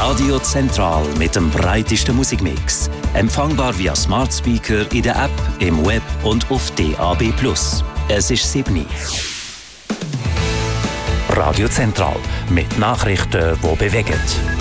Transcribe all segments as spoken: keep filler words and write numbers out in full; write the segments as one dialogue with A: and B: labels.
A: Radio Zentral mit dem breitesten Musikmix. Empfangbar via Smart Speaker in der App, im Web und auf D A B plus. Es ist sieben Uhr. Radio Zentral mit Nachrichten, die bewegen.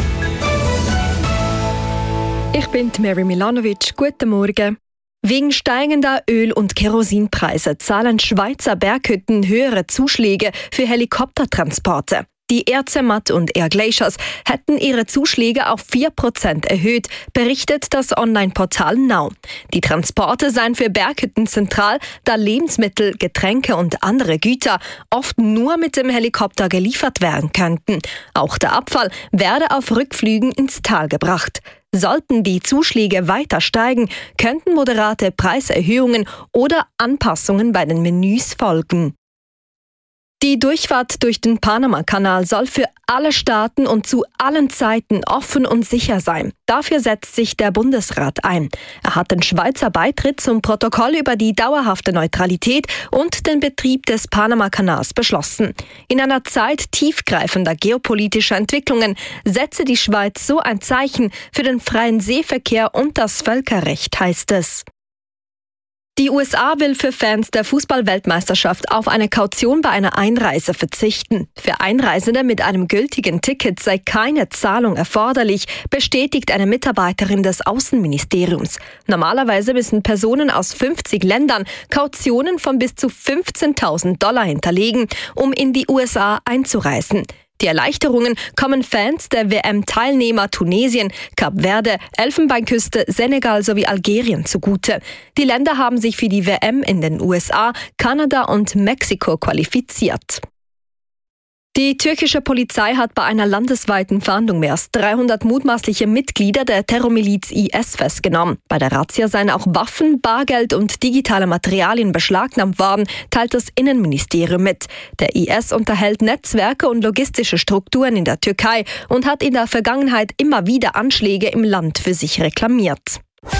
B: Ich bin Mary Milanovic. Guten Morgen. Wegen steigender Öl- und Kerosinpreise zahlen Schweizer Berghütten höhere Zuschläge für Helikoptertransporte. Die Air Zermatt und Air Glaciers hätten ihre Zuschläge auf vier Prozent erhöht, berichtet das Online-Portal Now. Die Transporte seien für Berghütten zentral, da Lebensmittel, Getränke und andere Güter oft nur mit dem Helikopter geliefert werden könnten. Auch der Abfall werde auf Rückflügen ins Tal gebracht. Sollten die Zuschläge weiter steigen, könnten moderate Preiserhöhungen oder Anpassungen bei den Menüs folgen. Die Durchfahrt durch den Panama-Kanal soll für alle Staaten und zu allen Zeiten offen und sicher sein. Dafür setzt sich der Bundesrat ein. Er hat den Schweizer Beitritt zum Protokoll über die dauerhafte Neutralität und den Betrieb des Panama-Kanals beschlossen. In einer Zeit tiefgreifender geopolitischer Entwicklungen setze die Schweiz so ein Zeichen für den freien Seeverkehr und das Völkerrecht, heißt es. Die U S A will für Fans der Fußball-Weltmeisterschaft auf eine Kaution bei einer Einreise verzichten. Für Einreisende mit einem gültigen Ticket sei keine Zahlung erforderlich, bestätigt eine Mitarbeiterin des Außenministeriums. Normalerweise müssen Personen aus fünfzig Ländern Kautionen von bis zu fünfzehntausend Dollar hinterlegen, um in die U S A einzureisen. Die Erleichterungen kommen Fans der W M-Teilnehmer Tunesien, Kap Verde, Elfenbeinküste, Senegal sowie Algerien zugute. Die Länder haben sich für die W M in den U S A, Kanada und Mexiko qualifiziert. Die türkische Polizei hat bei einer landesweiten Fahndung mehr als dreihundert mutmaßliche Mitglieder der Terrormiliz I S festgenommen. Bei der Razzia seien auch Waffen, Bargeld und digitale Materialien beschlagnahmt worden, teilt das Innenministerium mit. Der I S unterhält Netzwerke und logistische Strukturen in der Türkei und hat in der Vergangenheit immer wieder Anschläge im Land für sich reklamiert.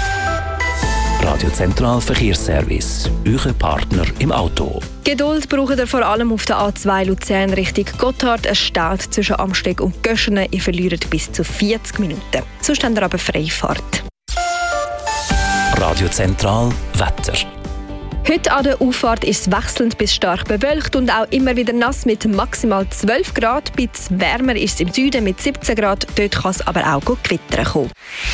A: Radio Zentral Verkehrsservice, Ihr Partner im Auto.
B: Geduld braucht ihr vor allem auf der A zwei Luzern Richtung Gotthard. Es staut zwischen Amsteg und Göschenen. Ihr verliert bis zu vierzig Minuten. Sonst habt ihr aber Freifahrt.
A: Radio Zentral Wetter.
B: Heute an der Auffahrt ist es wechselnd bis stark bewölkt und auch immer wieder nass mit maximal zwölf Grad. Ein bisschen wärmer ist es im Süden mit siebzehn Grad. Dort kann es aber auch gut gewittern kommen.